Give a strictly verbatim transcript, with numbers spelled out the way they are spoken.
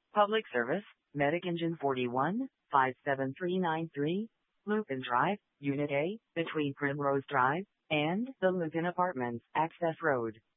Public service, Medic Engine forty-one, five seven three nine three, Lupin Drive, Unit A, between Primrose Drive and the Lupin Apartments, Access Road.